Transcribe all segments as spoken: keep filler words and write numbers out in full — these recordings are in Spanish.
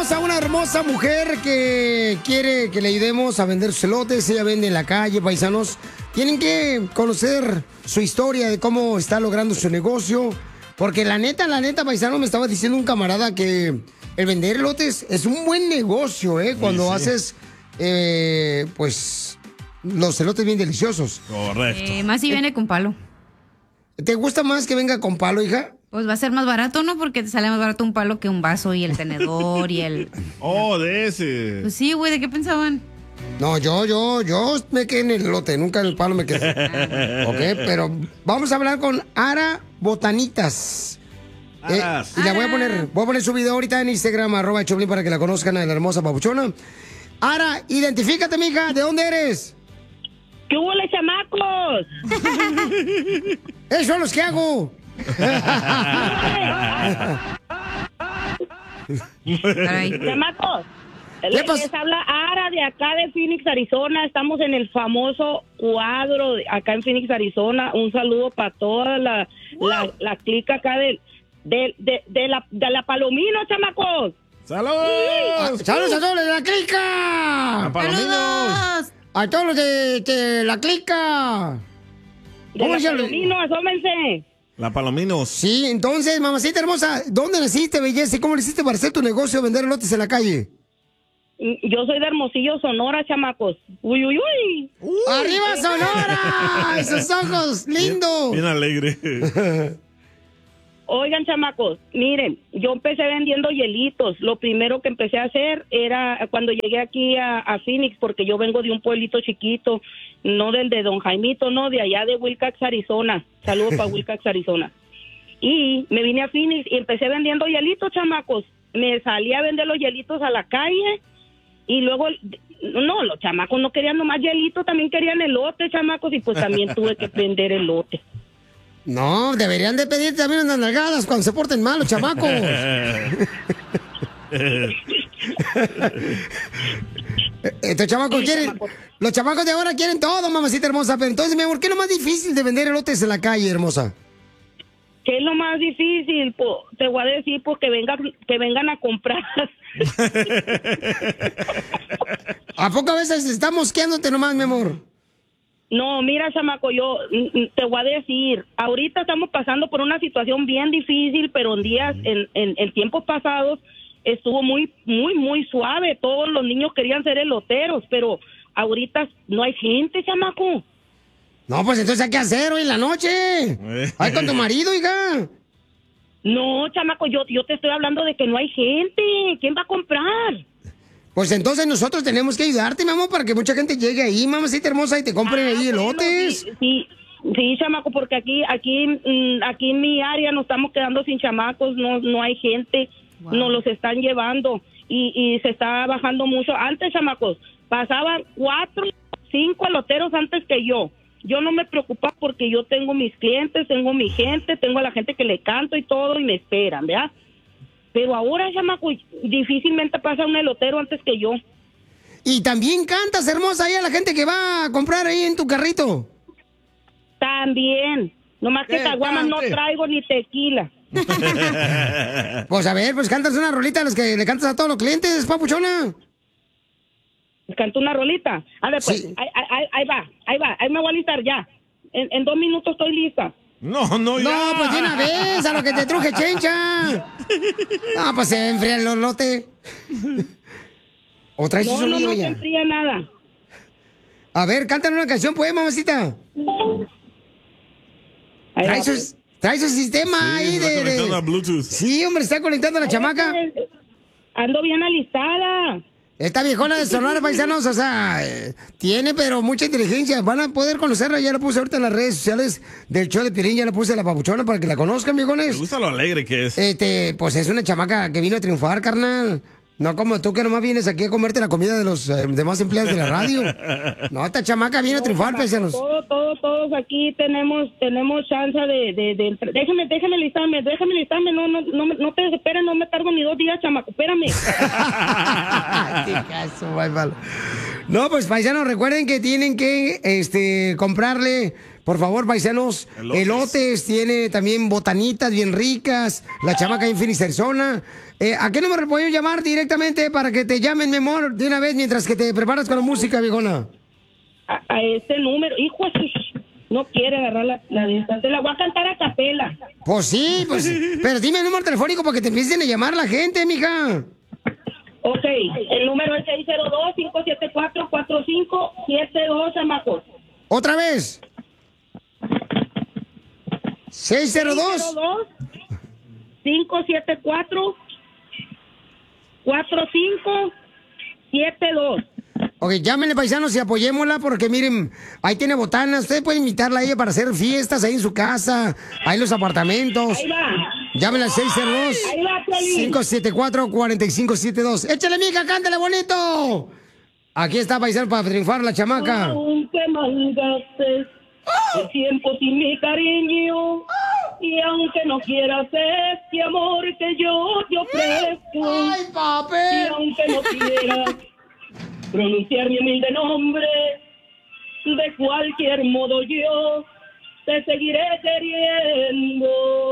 tenemos a una hermosa mujer que quiere que le ayudemos a vender sus elotes. Ella vende en la calle, paisanos. Tienen que conocer su historia de cómo está logrando su negocio. Porque la neta, la neta, paisano, me estaba diciendo un camarada que el vender elotes es un buen negocio, ¿eh? Cuando sí, sí. haces, eh, pues, los elotes bien deliciosos. Correcto. Eh, más si viene con palo. ¿Te gusta más que venga con palo, hija? Pues va a ser más barato, ¿no? Porque te sale más barato un palo que un vaso y el tenedor y el... Oh, de ese. Pues sí, güey, ¿de qué pensaban? No, yo, yo, yo me quedé en el elote, nunca en el palo me quedé. Ok, pero vamos a hablar con Ara Botanitas. Eh, y la voy a poner, voy a poner su video ahorita en Instagram, arroba Choplin, para que la conozcan a la hermosa papuchona. Ara, identifícate, mija, ¿de dónde eres? ¿Qué huele, chamacos? Esos son los que hago. Chamacos, les, les habla Ara de acá de Phoenix, Arizona. Estamos en el famoso cuadro de acá en Phoenix, Arizona. Un saludo para toda la, la, la clica acá de, de, de, de, la, de la Palomino, chamacos. ¡Saludos! Ah, ¡saludos a todos de la clica! ¡A Palominos! A todos los de, de la clica. De la Palomino, asómense. La Palominos. Sí, entonces, mamacita hermosa, ¿dónde naciste, belleza? ¿Y cómo le hiciste para hacer tu negocio, vender elotes en la calle? Yo soy de Hermosillo, Sonora, chamacos. Uy, uy, uy. uy. ¡Arriba, Sonora! ¡Esos ojos, lindo! Bien, bien alegre. Oigan, chamacos, miren, yo empecé vendiendo hielitos. Lo primero que empecé a hacer era cuando llegué aquí a, a Phoenix, porque yo vengo de un pueblito chiquito, no del de Don Jaimito, no, de allá de Wilcox, Arizona. Saludos para Wilcox, Arizona. Y me vine a Phoenix y empecé vendiendo hielitos, chamacos. Me salí a vender los hielitos a la calle y luego, no, los chamacos no querían nomás hielitos, también querían elote, chamacos, y pues también tuve que vender elote. No, deberían de pedirte también unas nalgadas cuando se porten mal los chamacos. Estos chamacos sí, quieren... Chamacos. Los chamacos de ahora quieren todo, mamacita hermosa. Pero entonces, mi amor, ¿qué es lo más difícil de vender elotes en la calle, hermosa? ¿Qué es lo más difícil? Po, te voy a decir, pues, que vengan, que vengan a comprar. ¿A poco a veces estás mosqueándote nomás, mi amor? No, mira, chamaco, yo te voy a decir, ahorita estamos pasando por una situación bien difícil, pero en días, en, en, en tiempos pasados, estuvo muy, muy, muy suave. Todos los niños querían ser eloteros, pero ahorita no hay gente, chamaco. No, pues entonces hay que hacer hoy en la noche. Ay, con tu marido, hija. No, chamaco, yo, yo te estoy hablando de que no hay gente. ¿Quién va a comprar? Pues entonces nosotros tenemos que ayudarte, mi amor, para que mucha gente llegue ahí, mamacita hermosa, y te compren ah, ahí elotes. Bueno, sí, sí, sí, chamaco, porque aquí, aquí, aquí en mi área nos estamos quedando sin chamacos, no, no hay gente, wow. Nos los están llevando y, y se está bajando mucho. Antes, chamacos, pasaban cuatro, cinco eloteros antes que yo. Yo no me preocupaba porque yo tengo mis clientes, tengo mi gente, tengo a la gente que le canto y todo y me esperan, ¿verdad? Pero ahora, chamaco, difícilmente pasa un elotero antes que yo. Y también cantas, hermosa, ahí a la gente que va a comprar ahí en tu carrito. También. Nomás que caguamas no traigo ni tequila. Pues a ver, pues cantas una rolita a los que le cantas a todos los clientes, papuchona. ¿Canto una rolita? A ver, pues, sí. ahí, ahí, ahí va, ahí va, ahí me voy a listar ya. En, en dos minutos estoy lista. No, no, ya. No, pues de una vez, a lo que te truje, chencha. No, pues se enfría el lote. ¿O traes no, su sonido no, no ya? se enfría nada. A ver, cántale una canción, pues, mamacita. Trae su, trae su sistema sí, ahí de... conectando a Bluetooth. Sí, hombre, está conectando a la chamaca. Ando bien alistada. Esta viejona de Sonora, paisanos, o sea, eh, tiene pero mucha inteligencia. Van a poder conocerla, ya la puse ahorita en las redes sociales del show de Piolín, ya la puse a la papuchona para que la conozcan, viejones. Me gusta lo alegre que es. Este, pues es una chamaca que vino a triunfar, carnal. No como tú que nomás vienes aquí a comerte la comida de los eh, demás empleados de la radio. No, esta chamaca viene no, a triunfar, paisanos. Todos, todos, todos aquí tenemos tenemos chance de, de, de... Déjame, déjame listarme, déjame listarme. No, no, no, no te desesperes, no me tardo ni dos días, chamaco, espérame. Qué caso, bye, bye. No, pues, paisanos, recuerden que tienen que este, comprarle por favor, paisanos, elotes. elotes, tiene también botanitas bien ricas, la chamaca en Phoenix, Arizona. Eh, ¿A qué número puedo llamar directamente para que te llamen, mi amor, de una vez mientras que te preparas con la música, viejona? A, a ese número, hijo, no quiere agarrar la, la de esta. Te la voy a cantar a capela. Pues sí, pues, pero dime el número telefónico para que te empiecen a llamar la gente, mija. Ok, el número es seis cero dos, cinco siete cuatro, cuatro cinco siete dos, chamacos. ¿Otra vez? seis cero dos, cinco siete cuatro, cuatro cinco siete dos. Ok, llámenle, paisanos, y apoyémosla porque miren, ahí tiene botanas. Ustedes pueden invitarla a ella para hacer fiestas ahí en su casa, ahí en los apartamentos. Ahí va. Llámenla al seis cero dos, cinco siete cuatro, cuatro cinco siete dos. Échale, mija, cántale bonito. Aquí está, paisano, para triunfar la chamaca. Aunque malgastes el tiempo sin mi cariño, y aunque no quieras este amor que yo te ofrezco, ¡ay, papi! Y aunque no quieras pronunciar mi humilde nombre, de cualquier modo yo te seguiré queriendo.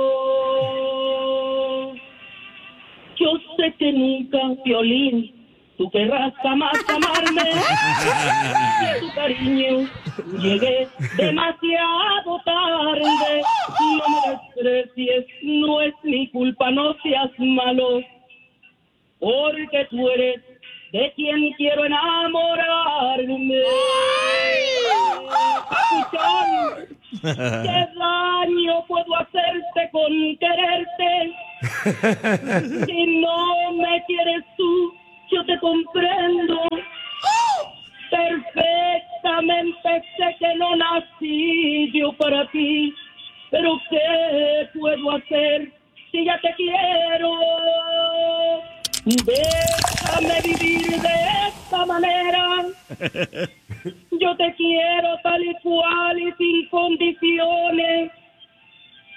Yo sé que nunca, Violín, tú querrás jamás amarme, y tu cariño llegué demasiado tarde. No me desprecies, no es mi culpa, no seas malo, porque tú eres de quien quiero enamorarme. Escuchón, ¿qué daño puedo hacerte con quererte? Si no me quieres tú, yo te comprendo. Perfectamente sé que no nací yo para ti, pero ¿qué puedo hacer si ya te quiero? Déjame vivir de esta manera. Yo te quiero tal y cual y sin condición.